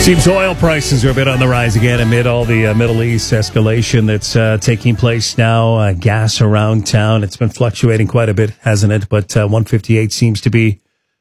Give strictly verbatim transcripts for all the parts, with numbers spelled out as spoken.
Seems oil prices are a bit on the rise again amid all the uh, Middle East escalation that's uh, taking place now. Uh, gas around town, it's been fluctuating quite a bit, hasn't it? But uh, one fifty-eight seems to be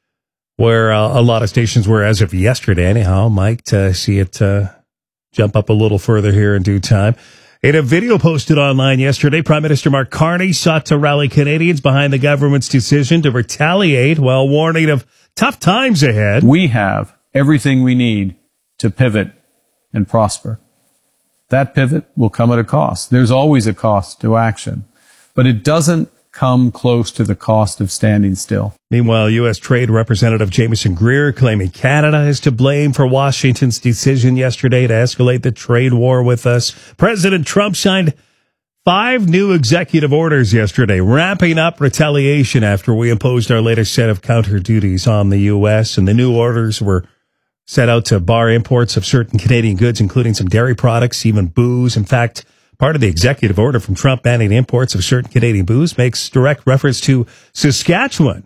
where uh, a lot of stations were as of yesterday. Anyhow, Mike, to see it uh, jump up a little further here in due time. In a video posted online yesterday, Prime Minister Mark Carney sought to rally Canadians behind the government's decision to retaliate while warning of tough times ahead. We have everything we need to pivot and prosper. That pivot will come at a cost. There's always a cost to action, but it doesn't come close to the cost of standing still. Meanwhile, U S. Trade Representative Jameson Greer claiming Canada is to blame for Washington's decision yesterday to escalate the trade war with us. President Trump signed five new executive orders yesterday, ramping up retaliation after we imposed our latest set of counter duties on the U S. And the new orders were set out to bar imports of certain Canadian goods, including some dairy products, even booze. In fact, part of the executive order from Trump banning imports of certain Canadian booze makes direct reference to Saskatchewan,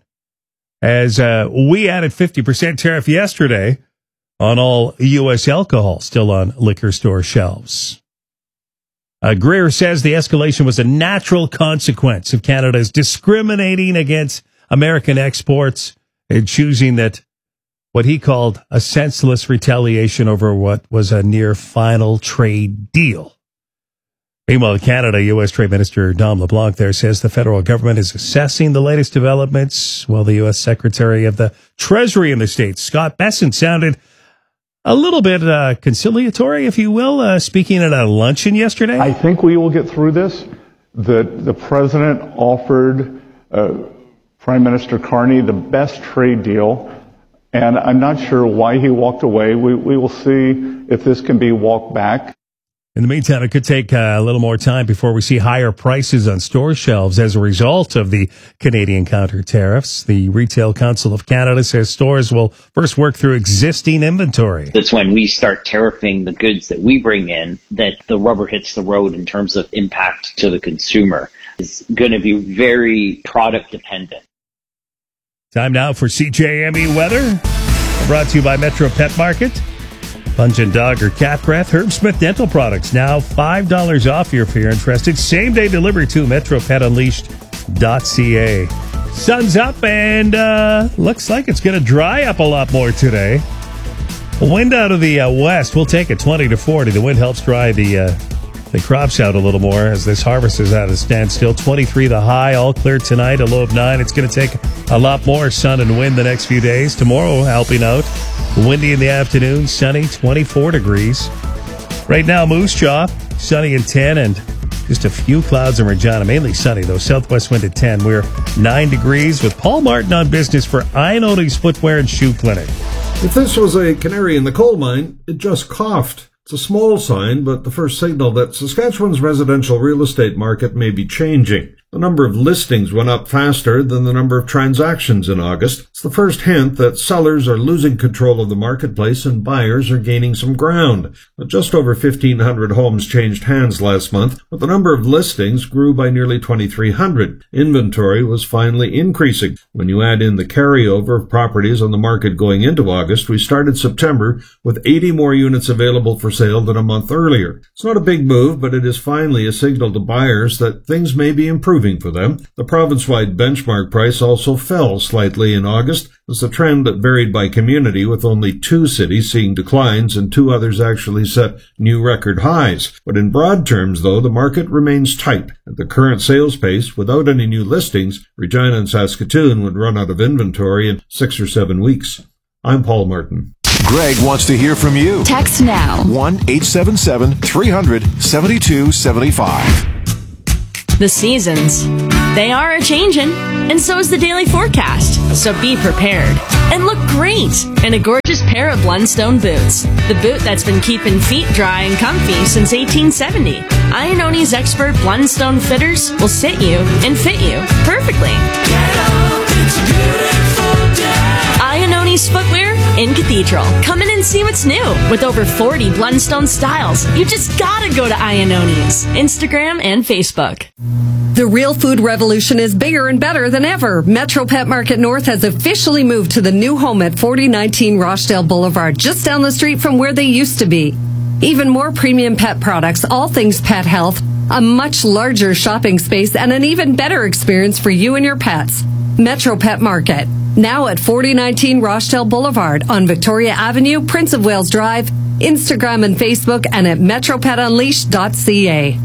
as uh, we added fifty percent tariff yesterday on all U S alcohol still on liquor store shelves. Uh, Greer says the escalation was a natural consequence of Canada's discriminating against American exports and choosing that what he called a senseless retaliation over what was a near final trade deal. Meanwhile, in Canada, U S. Trade Minister Dom LeBlanc there says the federal government is assessing the latest developments, while the U S. Secretary of the Treasury in the States, Scott Bessent, sounded a little bit uh, conciliatory, if you will, uh, speaking at a luncheon yesterday. I think we will get through this. The, the president offered uh, Prime Minister Carney the best trade deal, and I'm not sure why he walked away. We, we will see if this can be walked back. In the meantime, it could take uh, a little more time before we see higher prices on store shelves as a result of the Canadian counter tariffs. The Retail Council of Canada says stores will first work through existing inventory. That's when we start tariffing the goods that we bring in, that the rubber hits the road in terms of impact to the consumer. It's going to be very product dependent. Time now for C J M E weather. Brought to you by Metro Pet Market. Pungent dog or cat breath. Herb Smith Dental Products. Now five dollars off here if you're interested. Same day delivery to metro pet unleashed dot c a. Sun's up and uh, looks like it's going to dry up a lot more today. Wind out of the uh, west. We'll take it twenty to forty. The wind helps dry the uh, the crops out a little more as this harvest is at a standstill. twenty-three the high, all clear tonight, a low of nine. It's going to take a lot more sun and wind the next few days. Tomorrow helping out. Windy in the afternoon, sunny, twenty-four degrees. Right now, Moose Jaw, sunny and ten, and just a few clouds in Regina. Mainly sunny, though. Southwest wind at ten. We're nine degrees with Paul Martin on business for Ionodes Footwear and Shoe Clinic. If this was a canary in the coal mine, it just coughed. It's a small sign, but the first signal that Saskatchewan's residential real estate market may be changing. The number of listings went up faster than the number of transactions in August. It's the first hint that sellers are losing control of the marketplace and buyers are gaining some ground. Just over fifteen hundred homes changed hands last month, but the number of listings grew by nearly twenty-three hundred. Inventory was finally increasing. When you add in the carryover of properties on the market going into August, we started September with eighty more units available for sale than a month earlier. It's not a big move, but it is finally a signal to buyers that things may be improving for them. The province-wide benchmark price also fell slightly in August, as the trend varied by community, with only two cities seeing declines and two others actually set new record highs. But in broad terms, though, the market remains tight. At the current sales pace, without any new listings, Regina and Saskatoon would run out of inventory in six or seven weeks. I'm Paul Martin. Greg wants to hear from you. Text now. one eight seven seven, three hundred, seventy-two seventy-five. The seasons, they are a-changin', and so is the daily forecast. So be prepared and look great in a gorgeous pair of Blundstone boots. The boot that's been keeping feet dry and comfy since eighteen seventy. Ionodes expert Blundstone fitters will sit you and fit you perfectly. Ionodes Footwear in Cathedral. Come in and see what's new. With over forty Blundstone styles, you just gotta go to Iannoni's. Instagram and Facebook. The real food revolution is bigger and better than ever. Metro Pet Market North has officially moved to the new home at forty nineteen Rochdale Boulevard, just down the street from where they used to be. Even more premium pet products, all things pet health, a much larger shopping space, and an even better experience for you and your pets. Metro Pet Market, now at forty nineteen Rochdale Boulevard on Victoria Avenue, Prince of Wales Drive, Instagram and Facebook, and at metro pet unleashed dot c a.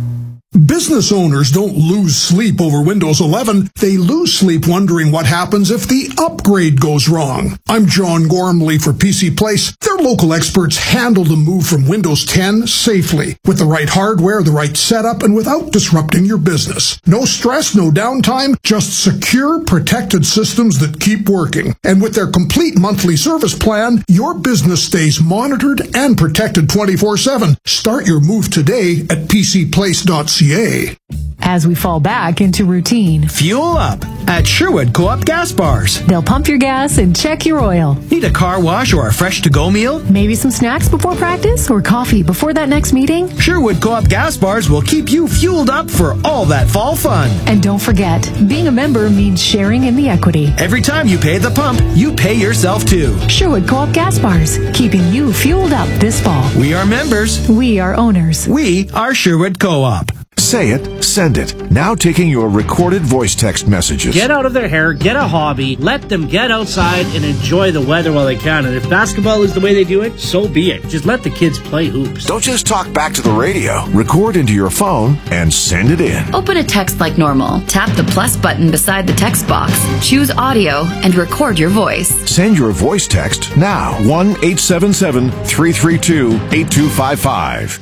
Business owners don't lose sleep over Windows eleven. They lose sleep wondering what happens if the upgrade goes wrong. I'm John Gormley for P C Place. Their local experts handle the move from Windows ten safely, with the right hardware, the right setup, and without disrupting your business. No stress, no downtime, just secure, protected systems that keep working. And with their complete monthly service plan, your business stays monitored and protected twenty-four seven. Start your move today at p c place dot c a. As we fall back into routine, fuel up at Sherwood Co-op Gas Bars. They'll pump your gas and check your oil. Need a car wash or a fresh to-go meal? Maybe some snacks before practice or coffee before that next meeting? Sherwood Co-op Gas Bars will keep you fueled up for all that fall fun. And don't forget, being a member means sharing in the equity. Every time you pay at the pump, you pay yourself too. Sherwood Co-op Gas Bars, keeping you fueled up this fall. We are members. We are owners. We are Sherwood Co-op. Say it, send it. Now taking your recorded voice text messages. Get out of their hair, get a hobby, let them get outside and enjoy the weather while they can. And if basketball is the way they do it, so be it. Just let the kids play hoops. Don't just talk back to the radio. Record into your phone and send it in. Open a text like normal. Tap the plus button beside the text box. Choose audio and record your voice. Send your voice text now. one eight seven seven, three three two, eight two five five.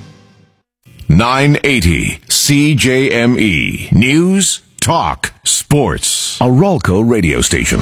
nine eighty C J M E. News, talk, sports. A Ralco radio station.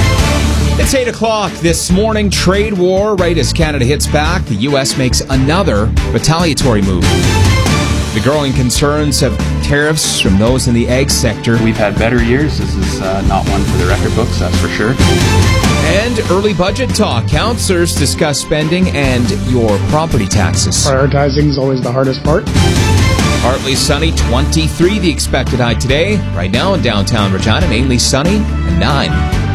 It's eight o'clock this morning. Trade war, right as Canada hits back, the U S makes another retaliatory move. The growing concerns of tariffs from those in the ag sector. We've had better years. This is uh, not one for the record books, that's for sure. And early budget talk. Councillors discuss spending and your property taxes. Prioritizing is always the hardest part. Partly sunny, twenty-three the expected high today. Right now in downtown Regina, mainly sunny and nine.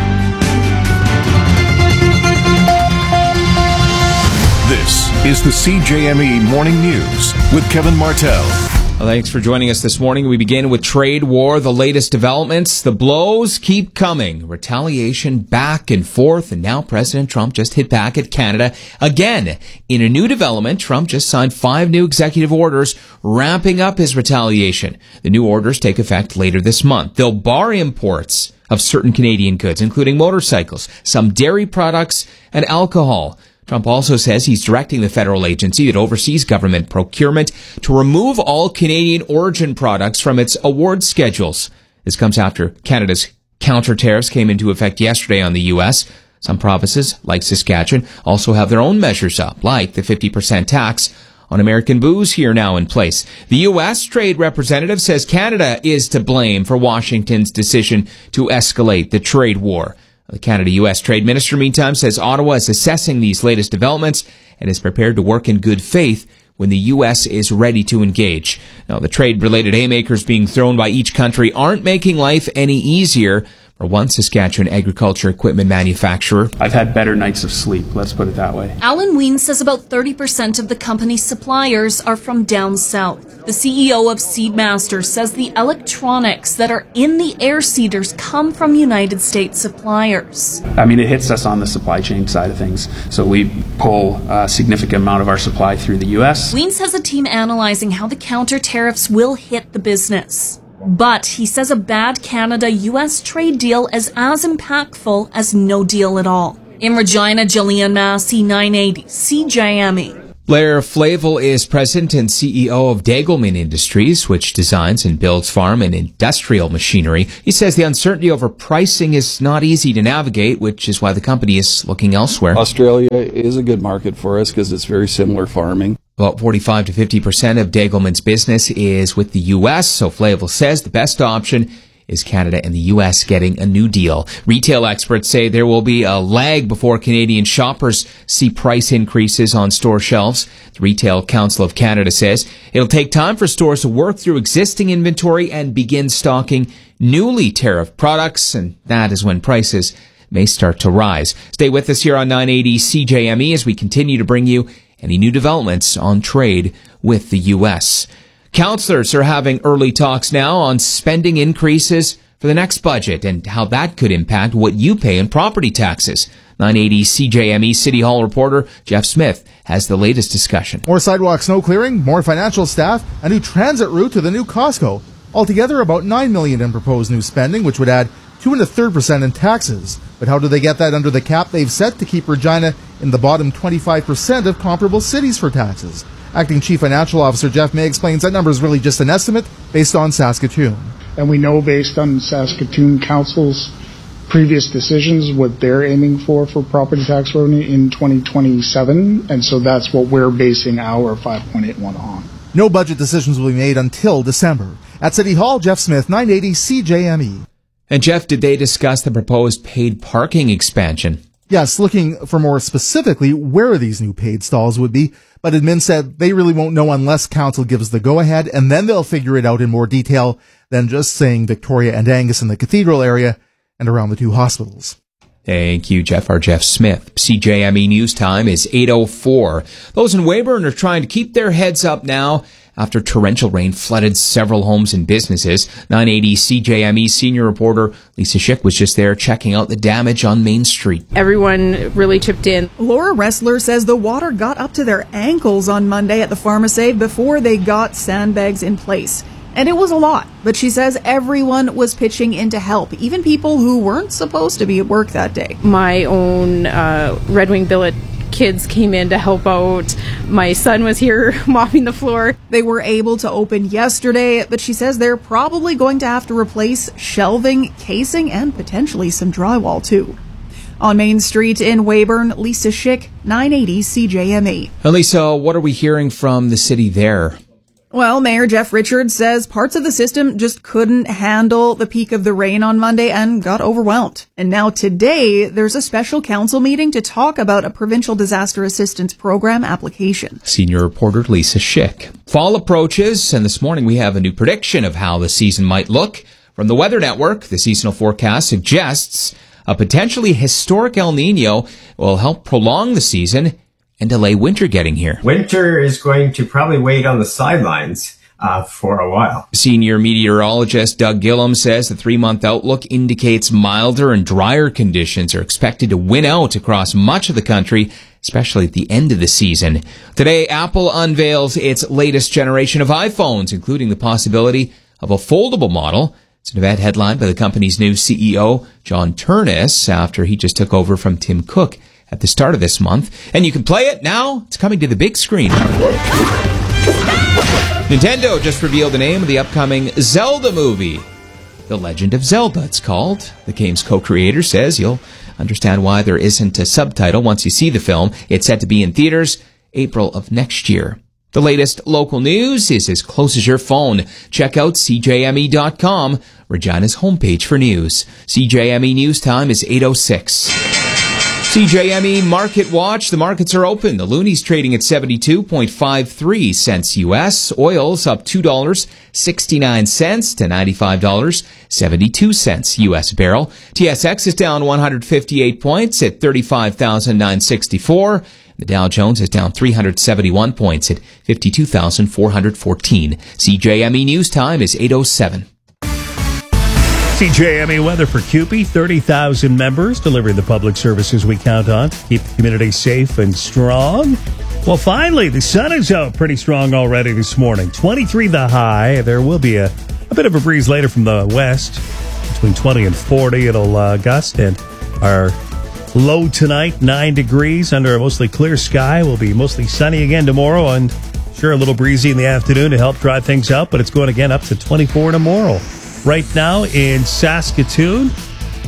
This is the C J M E Morning News with Kevin Martell. Well, thanks for joining us this morning. We begin with trade war, the latest developments. The blows keep coming. Retaliation back and forth, and now President Trump just hit back at Canada again. In a new development, Trump just signed five new executive orders ramping up his retaliation. The new orders take effect later this month. They'll bar imports of certain Canadian goods, including motorcycles, some dairy products, and alcohol. Trump also says he's directing the federal agency that oversees government procurement to remove all Canadian origin products from its award schedules. This comes after Canada's counter tariffs came into effect yesterday on the U S. Some provinces, like Saskatchewan, also have their own measures up, like the fifty percent tax on American booze here now in place. The U S trade representative says Canada is to blame for Washington's decision to escalate the trade war. The Canada-U S Trade Minister, meantime, says Ottawa is assessing these latest developments and is prepared to work in good faith when the U S is ready to engage. Now, the trade-related haymakers being thrown by each country aren't making life any easier for one Saskatchewan agriculture equipment manufacturer. I've had better nights of sleep, let's put it that way. Alan Wien says about thirty percent of the company's suppliers are from down south. The C E O of Seedmaster says the electronics that are in the air seeders come from United States suppliers. I mean, it hits us on the supply chain side of things. So we pull a significant amount of our supply through the U S. Wien says a team analyzing how the counter tariffs will hit the business. But he says a bad Canada-U S trade deal is as impactful as no deal at all. In Regina, Jillian Massey, nine eighty C J M E. Blair Flavel is president and C E O of Degelman Industries, which designs and builds farm and industrial machinery. He says the uncertainty over pricing is not easy to navigate, which is why the company is looking elsewhere. Australia is a good market for us because it's very similar farming. About forty-five to fifty percent of Degelman's business is with the U S, so Flavel says the best option is Canada and the U S getting a new deal. Retail experts say there will be a lag before Canadian shoppers see price increases on store shelves. The Retail Council of Canada says it'll take time for stores to work through existing inventory and begin stocking newly tariffed products, and that is when prices may start to rise. Stay with us here on nine eighty C J M E as we continue to bring you any new developments on trade with the U S. Councillors are having early talks now on spending increases for the next budget and how that could impact what you pay in property taxes. nine eighty C J M E City Hall reporter Jeff Smith has the latest discussion. More sidewalk snow clearing, more financial staff, a new transit route to the new Costco. Altogether, about nine million dollars in proposed new spending, which would add two and a third percent in taxes. But how do they get that under the cap they've set to keep Regina in the bottom twenty-five percent of comparable cities for taxes? Acting Chief Financial Officer Jeff May explains that number is really just an estimate based on Saskatoon. And we know based on Saskatoon Council's previous decisions what they're aiming for for property tax revenue in twenty twenty-seven, and so that's what we're basing our five point eight one on. No budget decisions will be made until December. At City Hall, Jeff Smith, nine eighty C J M E. And Jeff, did they discuss the proposed paid parking expansion? Yes, looking for more specifically where these new paid stalls would be, but admin said they really won't know unless council gives the go-ahead, and then they'll figure it out in more detail than just saying Victoria and Angus in the cathedral area and around the two hospitals. Thank you, Jeff. Our Jeff Smith. C J M E News Time is eight oh four. Those in Weyburn are trying to keep their heads up now after torrential rain flooded several homes and businesses. nine eighty C J M E senior reporter Lisa Schick was just there checking out the damage on Main Street. Everyone really chipped in. Laura Ressler says the water got up to their ankles on Monday at the Pharmasave before they got sandbags in place. And it was a lot, but she says everyone was pitching in to help, even people who weren't supposed to be at work that day. My own uh, Red Wing billet kids came in to help out. My son was here mopping the floor. They were able to open yesterday, but she says they're probably going to have to replace shelving, casing, and potentially some drywall too. On Main Street in Weyburn, Lisa Schick, nine eighty C J M E. And Lisa, what are we hearing from the city there? Well, Mayor Jeff Richards says parts of the system just couldn't handle the peak of the rain on Monday and got overwhelmed. And now today, there's a special council meeting to talk about a provincial disaster assistance program application. Senior reporter Lisa Schick. Fall approaches, and this morning we have a new prediction of how the season might look. From the Weather Network, the seasonal forecast suggests a potentially historic El Nino will help prolong the season and delay winter getting here. Winter is going to probably wait on the sidelines uh, for a while. Senior meteorologist Doug Gillum says the three-month outlook indicates milder and drier conditions are expected to win out across much of the country, especially at the end of the season. Today, Apple unveils its latest generation of iPhones, including the possibility of a foldable model. It's an event headlined by the company's new C E O, John Turnus, after he just took over from Tim Cook at the start of this month. And you can play it now. It's coming to the big screen. Nintendo just revealed the name of the upcoming Zelda movie. The Legend of Zelda, it's called. The game's co-creator says you'll understand why there isn't a subtitle once you see the film. It's set to be in theaters April of next year. The latest local news is as close as your phone. Check out C J M E dot com, Regina's homepage for news. C J M E News Time is eight oh six. C J M E Market Watch. The markets are open. The Looney's trading at seventy-two point five three cents U S. Oil's up two dollars and sixty-nine cents to ninety-five dollars and seventy-two cents U S barrel. T S X is down one hundred fifty-eight points at thirty-five thousand nine hundred sixty-four. The Dow Jones is down three hundred seventy-one points at fifty-two thousand four hundred fourteen. C J M E News Time is eight oh seven. C J M E weather for C U P E. thirty thousand members delivering the public services we count on to keep the community safe and strong. Well, finally, the sun is out pretty strong already this morning. twenty-three the high. There will be a, a bit of a breeze later from the west. Between twenty and forty, it'll uh, gust. And our low tonight, nine degrees under a mostly clear sky. Will be mostly sunny again tomorrow, and sure, a little breezy in the afternoon to help dry things out, but it's going again up to twenty-four tomorrow. Right now in Saskatoon,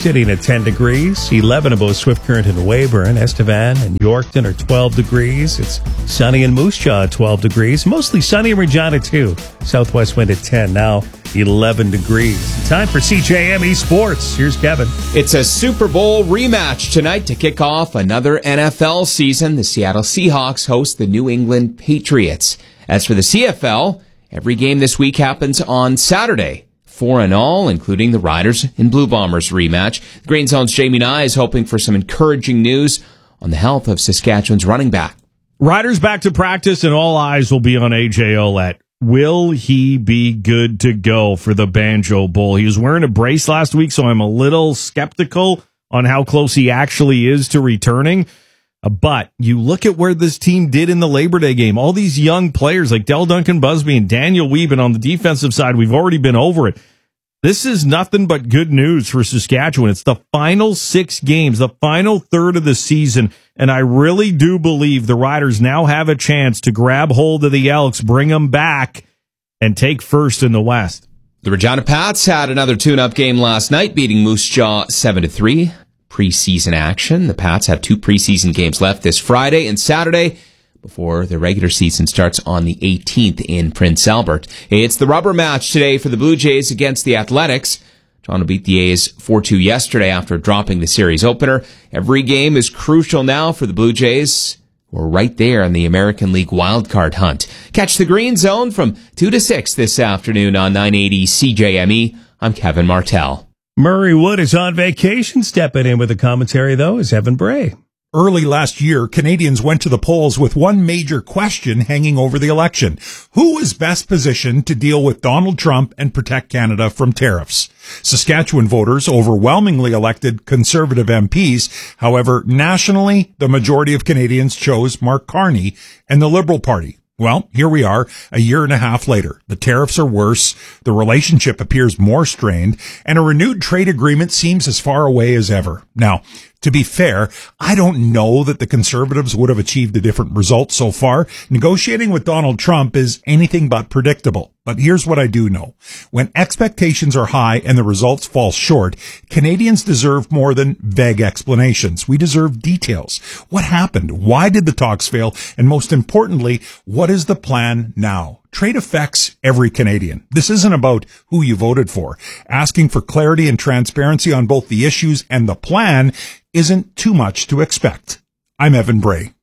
sitting at ten degrees. eleven in both Swift Current and Weyburn. Estevan and Yorkton are twelve degrees. It's sunny in Moose Jaw at twelve degrees. Mostly sunny in Regina, too. Southwest wind at ten. Now eleven degrees. Time for C J M E Sports. Here's Kevin. It's a Super Bowl rematch tonight to kick off another N F L season. The Seattle Seahawks host the New England Patriots. As for the C F L, every game this week happens on Saturday. Four in all, including the Riders and Blue Bombers rematch. The Green Zone's Jamie Nye is hoping for some encouraging news on the health of Saskatchewan's running back. Riders back to practice, and all eyes will be on A J Ouellette. Will he be good to go for the Banjo Bowl? He was wearing a brace last week, so I'm a little skeptical on how close he actually is to returning. Uh, but you look at where this team did in the Labor Day game. All these young players like Del Duncan Busby and Daniel Wieben on the defensive side, we've already been over it. This is nothing but good news for Saskatchewan. It's the final six games, the final third of the season, and I really do believe the Riders now have a chance to grab hold of the Elks, bring them back, and take first in the West. The Regina Pats had another tune-up game last night, beating Moose Jaw seven to three. Preseason action. The Pats have two preseason games left this Friday and Saturday before the regular season starts on the eighteenth in Prince Albert. It's the rubber match today for the Blue Jays against the Athletics. Toronto beat the A's four two yesterday after dropping the series opener. Every game is crucial now for the Blue Jays. We're right there in the American League wildcard hunt. Catch the Green Zone from two to six this afternoon on nine eighty C J M E. I'm Kevin Martell. Murray Wood is on vacation. Stepping in with a commentary, though, is Evan Bray. Early last year, Canadians went to the polls with one major question hanging over the election. Who is best positioned to deal with Donald Trump and protect Canada from tariffs? Saskatchewan voters overwhelmingly elected Conservative M Ps. However, nationally, the majority of Canadians chose Mark Carney and the Liberal Party. Well, here we are, a year and a half later. The tariffs are worse, the relationship appears more strained, and a renewed trade agreement seems as far away as ever. Now, to be fair, I don't know that the Conservatives would have achieved a different result so far. Negotiating with Donald Trump is anything but predictable. But here's what I do know. When expectations are high and the results fall short, Canadians deserve more than vague explanations. We deserve details. What happened? Why did the talks fail? And most importantly, what is the plan now? Trade affects every Canadian. This isn't about who you voted for. Asking for clarity and transparency on both the issues and the plan isn't too much to expect. I'm Evan Bray.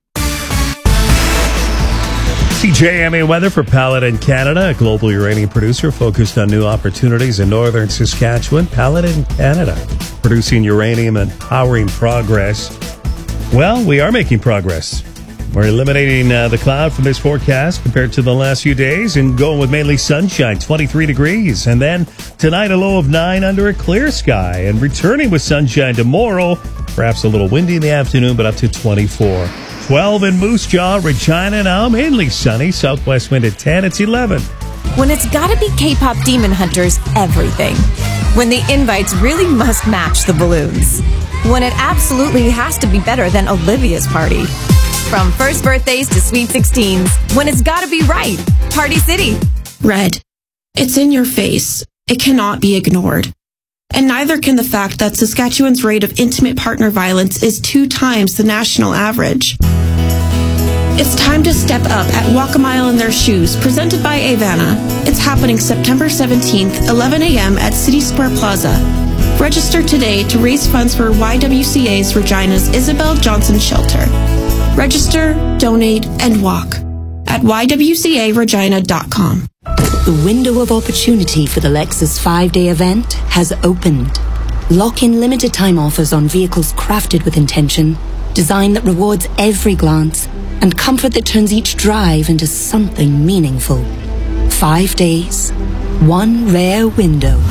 C J M A weather for Paladin Canada, a global uranium producer focused on new opportunities in northern Saskatchewan. Paladin Canada, producing uranium and powering progress. Well, we are making progress. We're eliminating uh, the cloud from this forecast compared to the last few days and going with mainly sunshine, twenty-three degrees. And then tonight, a low of nine under a clear sky. And returning with sunshine tomorrow, perhaps a little windy in the afternoon, but up to twenty-four. twelve in Moose Jaw, Regina now, mainly sunny. Southwest wind at ten, it's eleven. When it's gotta be K-pop Demon Hunters, everything. When the invites really must match the balloons. When it absolutely has to be better than Olivia's party. From first birthdays to sweet sixteens, when it's gotta be right, Party City. Red. It's in your face. It cannot be ignored. And neither can the fact that Saskatchewan's rate of intimate partner violence is two times the national average. It's time to step up at Walk a Mile in Their Shoes, presented by Avana. It's happening September seventeenth, eleven a.m. at City Square Plaza. Register today to raise funds for Y W C A's Regina's Isabel Johnson Shelter. Register, donate, and walk at y w c a regina dot com. The window of opportunity for the Lexus five-day event has opened. Lock in limited time offers on vehicles crafted with intention, design that rewards every glance, and comfort that turns each drive into something meaningful. Five days, one rare window.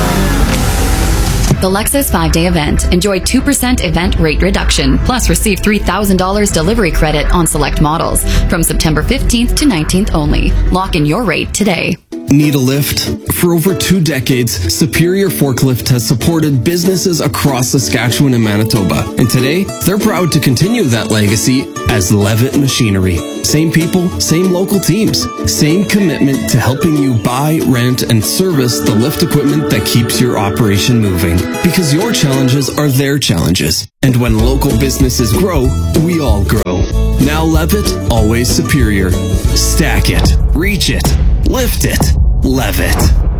The Lexus five-day event. Enjoy two percent event rate reduction, plus receive three thousand dollars delivery credit on select models from September fifteenth to nineteenth only. Lock in your rate today. Need a lift? For over two decades, Superior Forklift has supported businesses across Saskatchewan and Manitoba. And today, they're proud to continue that legacy as Levitt Machinery. Same people, same local teams, same commitment to helping you buy, rent, and service the lift equipment that keeps your operation moving. Because your challenges are their challenges. And when local businesses grow, we all grow. Now Levitt, always superior. Stack it, reach it, lift it, Levitt.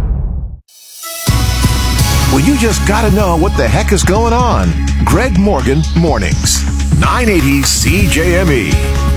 Well, you just gotta know what the heck is going on. Greg Morgan Mornings, nine eighty C J M E.